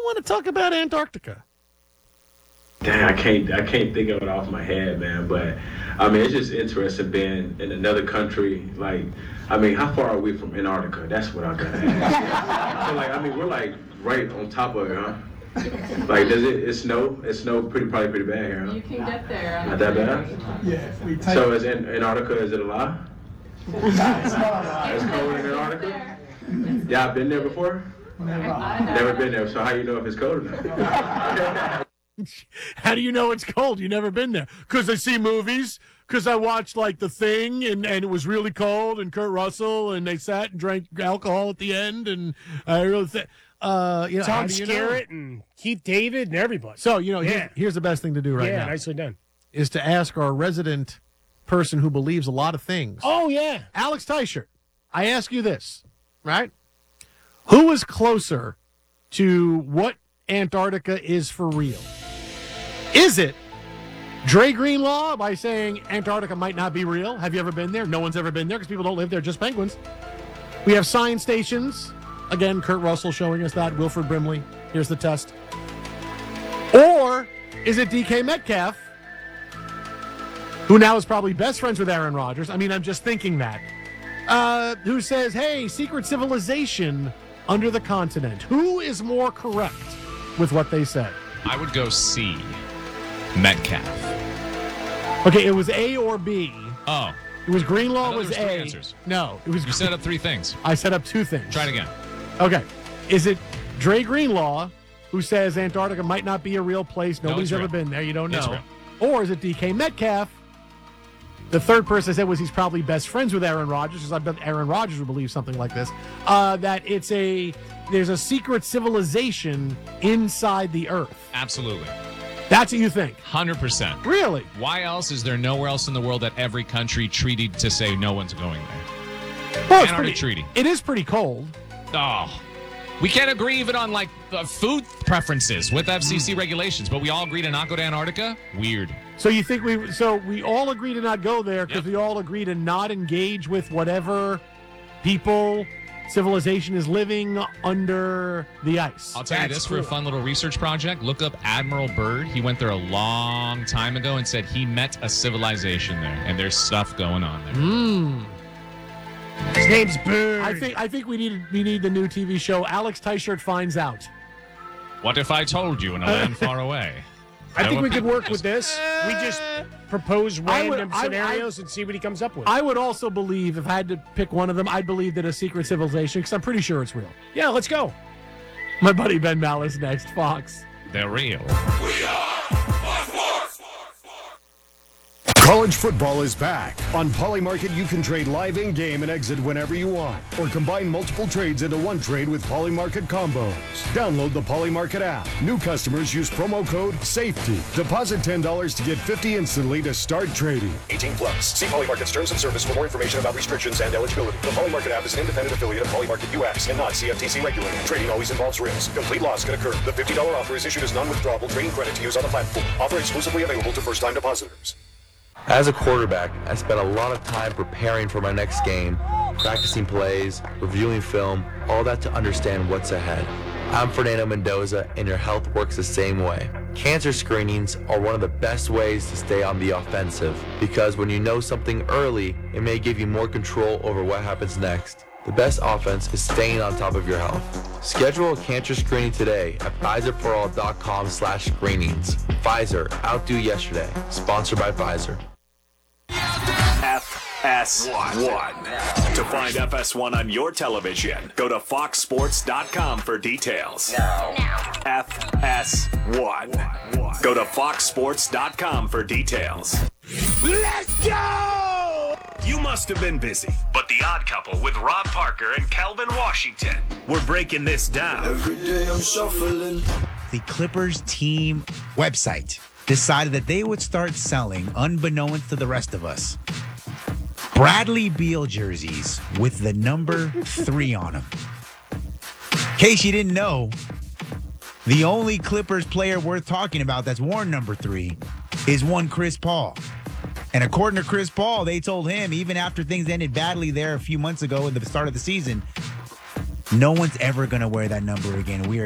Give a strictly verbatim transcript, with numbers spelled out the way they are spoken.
want to talk about Antarctica? Dang, I can't I can't think of it off my head, man. But I mean, it's just interesting being in another country. Like, I mean, how far are we from Antarctica? That's what I gotta ask. So, like, I mean, we're like right on top of it, huh? Like, does it, it snow? It snow pretty probably pretty bad here, huh? You can get there. Not that bad? Yeah. We type, So is An- Antarctica, is it a lie? nah, it's not a lot. It's cold in Antarctica? Yeah, I've been there before? Never. Never been there, so how you know if it's cold or not? How do you know it's cold? You've never been there. Because I see movies. Because I watched, like, The Thing, and, and it was really cold, and Kurt Russell, and they sat and drank alcohol at the end, and I really think, uh, you know, how Tom do you Skerritt know? and Keith David and everybody. So, you know, Yeah. here's, here's the best thing to do right yeah, now. nicely done. Is to ask our resident person who believes a lot of things. Oh, yeah. Alex Teichert, I ask you this, right? Who is closer to what Antarctica is for real? Is it Dre Greenlaw by saying Antarctica might not be real? Have you ever been there? No one's ever been there because people don't live there, just penguins. We have science stations. Again, Kurt Russell showing us that. Wilford Brimley. Here's the test. Or is it D K Metcalf, who now is probably best friends with Aaron Rodgers? I mean, I'm just thinking that. Uh, who says, hey, secret civilization under the continent. Who is more correct with what they said? I would go C. Metcalf. Okay, it was A or B. Oh. It was Greenlaw I thought was there was three A. answers. No, it was. You set up three things. I set up two things. Try it again. Okay, is it Dre Greenlaw who says Antarctica might not be a real place? No, Nobody's it's ever real. been there. You don't know. It's real. Or is it D K Metcalf? The third person I said was he's probably best friends with Aaron Rodgers, because I bet Aaron Rodgers would believe something like this. Uh, that it's a there's a secret civilization inside the Earth. Absolutely. That's what you think? one hundred percent. Really? Why else is there nowhere else in the world that every country treated to say no one's going there? Well, it's Antarctic pretty, Treaty. It is pretty cold. Oh. We can't agree even on, like, uh, food preferences with F C C regulations, but we all agree to not go to Antarctica? Weird. So you think we? So we all agree to not go there because Yep. we all agree to not engage with whatever people, civilization is living under the ice. I'll tell you That's this for a cool. fun little research project. Look up Admiral Byrd. He went there a long time ago and said he met a civilization there, and there's stuff going on there. Hmm. His name's Bird. I think I think we need we need the new T V show. Alex Teichert finds out. What if I told you in a land far away? I think Know we what could people work with just- this. We just propose I would- random I- I- scenarios and see what he comes up with. I would also believe, if I had to pick one of them, I'd believe that a secret civilization, because I'm pretty sure it's real. yeah, let's go. My buddy Ben Malice next, Fox. They're real. College football is back. On Polymarket, you can trade live in-game and exit whenever you want, or combine multiple trades into one trade with Polymarket combos. Download the Polymarket app. New customers use promo code SAFETY. Deposit ten dollars to get fifty dollars instantly to start trading. eighteen plus. See Polymarket's terms of service for more information about restrictions and eligibility. The Polymarket app is an independent affiliate of Polymarket U S and not C F T C regulated. Trading always involves risk. Complete loss can occur. The fifty dollars offer is issued as non-withdrawable trading credit to use on the platform. Offer exclusively available to first-time depositors. As a quarterback, I spent a lot of time preparing for my next game, practicing plays, reviewing film, all that to understand what's ahead. I'm Fernando Mendoza, and your health works the same way. Cancer screenings are one of the best ways to stay on the offensive, because when you know something early, it may give you more control over what happens next. The best offense is staying on top of your health. Schedule a cancer screening today at Pfizer for all dot com slash screenings. Pfizer, outdo yesterday. Sponsored by Pfizer. F S one. To find F S one on your television, go to fox sports dot com for details. F S one. Go to fox sports dot com for details. Let's go! You must have been busy, but The Odd Couple with Rob Parker and Calvin Washington, we're breaking this down. Every day I'm shuffling. The Clippers team website decided that they would start selling, unbeknownst to the rest of us, Bradley Beal jerseys with the number three on them. In case you didn't know, the only Clippers player worth talking about that's worn number three is one Chris Paul. And according to Chris Paul, they told him, even after things ended badly there a few months ago at the start of the season, no one's ever going to wear that number again. We are